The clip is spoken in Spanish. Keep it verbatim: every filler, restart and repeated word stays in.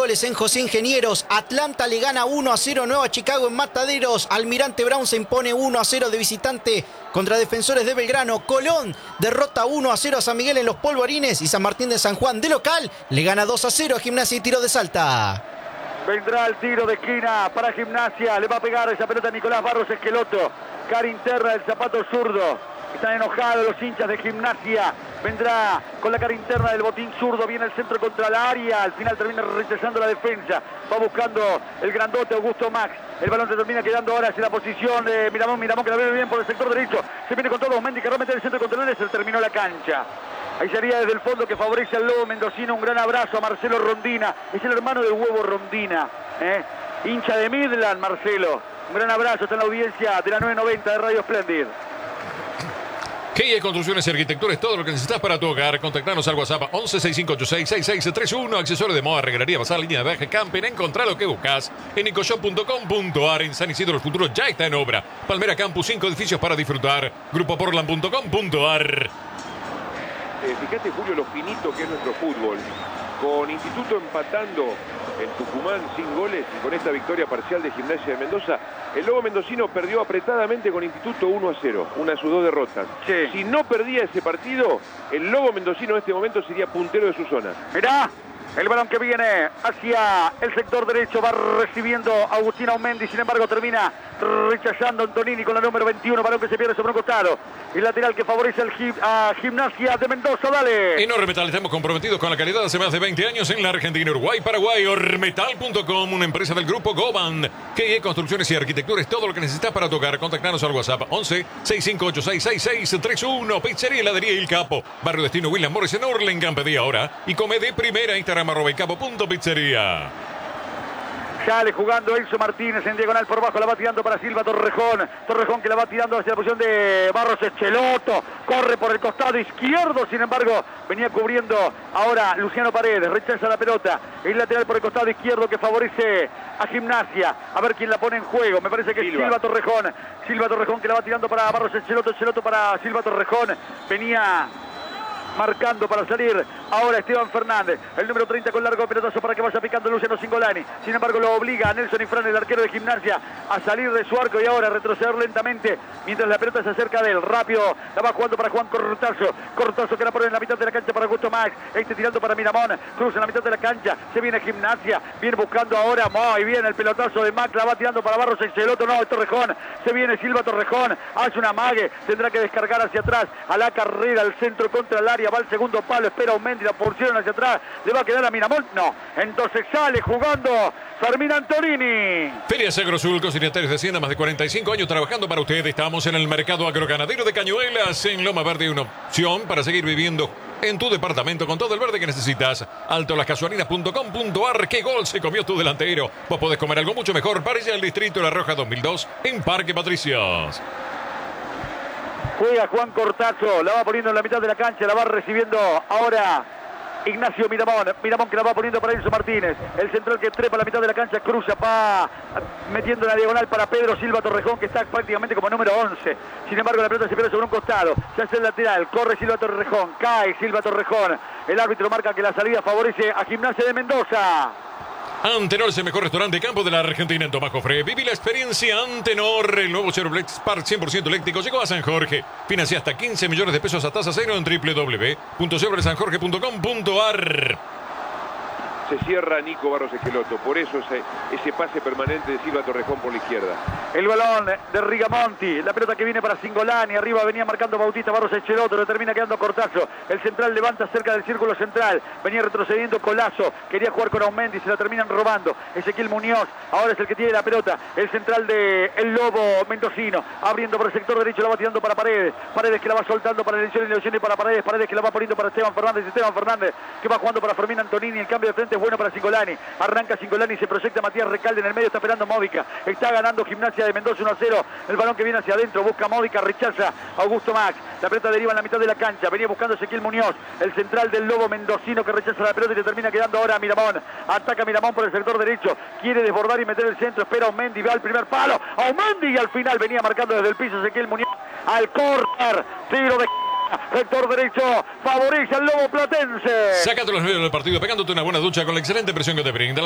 goles en José Ingenieros. Atlanta le gana uno a cero a Nueva Chicago en Mataderos. Almirante Brown se impone uno a cero de visitante contra Defensores de Belgrano. Colón derrota uno a cero a San Miguel en Los Polvorines. Y San Martín de San Juan de local le gana dos a cero a Gimnasia y Tiro de Salta. Vendrá el tiro de esquina para Gimnasia. Le va a pegar esa pelota a Nicolás Barros Esqueloto. Cara interna del zapato zurdo. Están enojados los hinchas de Gimnasia. Vendrá con la cara interna del botín zurdo. Viene el centro contra la área. Al final termina rechazando la defensa. Va buscando el grandote Augusto Max. El balón se termina quedando ahora hacia la posición de Miramón. Miramón que la ve bien por el sector derecho. Se viene con todo. Mendy que va a meter el centro contra el área. Se terminó la cancha. Ahí sería desde el fondo que favorece al Lobo mendocino. Un gran abrazo a Marcelo Rondina. Es el hermano del Huevo Rondina. ¿eh? Hincha de Midland, Marcelo. Un gran abrazo. Está en la audiencia de la nueve noventa de Radio Splendid. K E Construcciones y Arquitectura es todo lo que necesitas para tu hogar. Contactanos al WhatsApp once sesenta y cinco ochenta y seis sesenta y seis treinta y uno. Accesorios de moda, arreglaría, basar, línea de viaje, camping. Encontrá lo que buscas en ecoshop punto com punto ar. En San Isidro el futuro ya está en obra. Palmera Campus, cinco edificios para disfrutar. grupo portland punto com punto ar. Eh, fíjate, Julio, lo finito que es nuestro fútbol. Con Instituto empatando en Tucumán sin goles y con esta victoria parcial de Gimnasia de Mendoza, el Lobo mendocino perdió apretadamente con Instituto uno a cero, una de sus dos derrotas. Sí. Si no perdía ese partido, el Lobo mendocino en este momento sería puntero de su zona. Mirá, el balón que viene hacia el sector derecho, va recibiendo Agustín Aumendi, sin embargo termina rechazando Antonini con la número veintiuno, balón que se pierde sobre un costado. El lateral que favorece al gim, a Gimnasia de Mendoza, dale. En Ormetal estamos comprometidos con la calidad hace más de veinte años en la Argentina, Uruguay, Paraguay. Ormetal punto com, una empresa del grupo Goban. K E Construcciones y Arquitectura es todo lo que necesitas para tocar. Contactanos al WhatsApp once sesenta y cinco ochenta y seis sesenta y seis treinta y uno. Pizzería Heladería El Capo, Barrio Destino William Morris en Orlengan. Pedí ahora y come de primera. Instagram arroba el capo punto pizzería. Sale jugando Enzo Martínez en diagonal por bajo, la va tirando para Silva Torrejón. Torrejón que la va tirando hacia la posición de Barros Esqueloto. Corre por el costado izquierdo, sin embargo, venía cubriendo ahora Luciano Paredes. Rechaza la pelota. El lateral por el costado izquierdo que favorece a Gimnasia. A ver quién la pone en juego. Me parece que Silva, Silva Torrejón. Silva Torrejón que la va tirando para Barros Esqueloto. Esqueloto para Silva Torrejón. Venía marcando para salir ahora Esteban Fernández, el número treinta con largo pelotazo para que vaya picando Luciano Cingolani. Sin embargo lo obliga a Nelson Ifrán, el arquero de Gimnasia, a salir de su arco y ahora a retroceder lentamente mientras la pelota se acerca de él. Rápido la va jugando para Juan Cortazo. Cortazo que la pone en la mitad de la cancha para Augusto Max. Este tirando para Miramón. Cruza en la mitad de la cancha. Se viene Gimnasia. Viene buscando ahora muy bien el pelotazo de Max. La va tirando para Barros Esqueloto. No, es Torrejón. Se viene Silva Torrejón. Hace una mague. Tendrá que descargar hacia atrás a la carrera, al centro contra el área. Va al segundo palo. Espera Aumendi. La porción hacia atrás. ¿Le va a quedar a Miramón? No. Entonces sale jugando Fermín Antonini. Feria Agrosul, consignatarios de Hacienda, más de cuarenta y cinco años trabajando para ustedes. Estamos en el mercado agroganadero de Cañuelas, en Loma Verde, una opción para seguir viviendo en tu departamento con todo el verde que necesitas. alto las casuarinas punto com punto ar. ¡Qué gol se comió tu delantero! Vos podés comer algo mucho mejor. Parece el distrito La Roja dos mil dos en Parque Patricios. Juega Juan Cortazo, la va poniendo en la mitad de la cancha, la va recibiendo ahora Ignacio Miramón. Miramón que la va poniendo para Enzo Martínez. El central que trepa a la mitad de la cancha, cruza, va metiendo la diagonal para Pedro Silva Torrejón, que está prácticamente como número once. Sin embargo, la pelota se pierde sobre un costado. Se hace el lateral, corre Silva Torrejón, cae Silva Torrejón. El árbitro marca que la salida favorece a Gimnasia de Mendoza. Antenor es el mejor restaurante de campo de la Argentina en Tomás Jofre. Viví la experiencia Antenor. El nuevo Chevrolet Spark cien por ciento eléctrico llegó a San Jorge. Financia hasta quince millones de pesos a tasa cero en doble u doble u doble u punto chevrolet san jorge punto com punto ar. Se cierra Nico Barros Esqueloto, por eso ese, ese pase permanente de Silva Torrejón por la izquierda. El balón de Rigamonti, la pelota que viene para Cingolani, arriba venía marcando Bautista Barros Esqueloto, le termina quedando Cortazo. El central levanta cerca del círculo central, venía retrocediendo Colazo, quería jugar con Aumendi, se la terminan robando. Ezequiel Muñoz, ahora es el que tiene la pelota, el central de el Lobo mendocino, abriendo por el sector derecho, la va tirando para Paredes, Paredes que la va soltando para Elección y Elección y para Paredes, Paredes que la va poniendo para Esteban Fernández, Esteban Fernández que va jugando para Fermín Antonini, el cambio de frente es bueno para Cingolani, arranca Cingolani, se proyecta Matías Recalde en el medio, está esperando Módica, está ganando Gimnasia de Mendoza uno a cero, el balón que viene hacia adentro, busca Módica, rechaza Augusto Max, la pelota deriva en la mitad de la cancha, venía buscando Ezequiel Muñoz, el central del Lobo mendocino que rechaza la pelota y le termina quedando ahora a Miramón, ataca Miramón por el sector derecho, quiere desbordar y meter el centro, espera Aumendi, va al primer palo, Aumendi y al final venía marcando desde el piso Ezequiel Muñoz, al córner, tiro de sector derecho, favorece al Lobo Platense. Sácate los medios del partido pegándote una buena ducha con la excelente presión que te brinda